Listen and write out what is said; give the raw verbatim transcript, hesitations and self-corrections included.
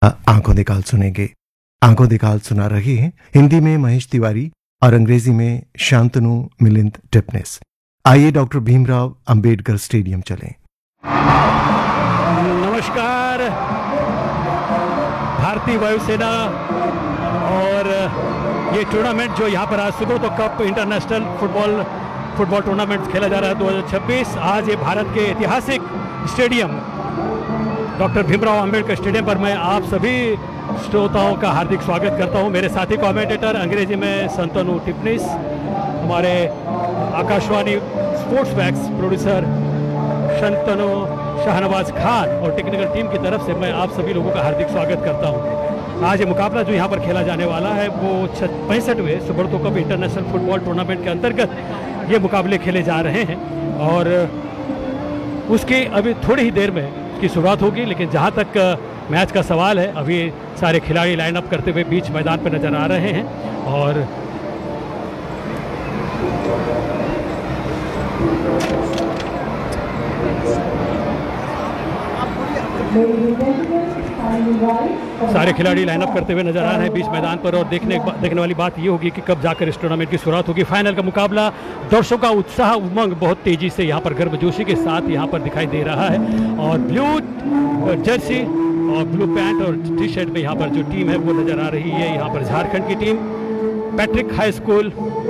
आंखों निकाल सुनेंगे। आंखों निकाल सुना रहे हैं हिंदी में महेश तिवारी और अंग्रेजी में शांतनु मिलिंद टिपनेस। आइए डॉक्टर भीमराव अंबेडकर स्टेडियम चलें। नमस्कार। भारतीय वायुसेना और ये टूर्नामेंट जो यहाँ पर आज Subroto cup international football football tournament खेला जा रहा है दो हज़ार छब्बीस। आज ये भारत के ऐतिहासिक stadium doctor Bhimrao Ambedkar stadium पर मैं आप सभी श्रोताओं का हार्दिक स्वागत करता हूं। मेरे साथी कमेंटेटर अंग्रेजी में शांतनु टिपनेस, हमारे Akashvani sports wax producer Shantanu Shahnawaz Khan और टेक्निकल टीम की तरफ से मैं आप सभी लोगों का हार्दिक स्वागत करता हूं। आज ये मुकाबला जो यहाँ पर खेला जाने वाला है वो पैंसठवें Subroto cup international football tournament के अंतर्गत ये मुकाबले खेले जा रहे हैं और उसकी अभी थोड़ी ही देर में की शुरुआत होगी। लेकिन जहाँ तक मैच का सवाल है, अभी सारे खिलाड़ी लाइन अप करते हुए बीच मैदान पर नजर आ रहे हैं और सारे खिलाड़ी लाइनअप करते हुए नजर आ रहे हैं बीच मैदान पर। और देखने देखने वाली बात ये होगी कि कब जाकर इस टूर्नामेंट की शुरुआत होगी। फाइनल का मुकाबला दर्शकों का उत्साह उमंग बहुत तेजी से यहाँ पर गर्मजोशी के साथ यहाँ पर दिखाई दे रहा है और ब्लू जर्सी और ब्लू पैंट और टी शर्ट में यहाँ पर जो टीम है वो नजर आ रही है। यहाँ पर झारखंड की टीम पैट्रिक हाई स्कूल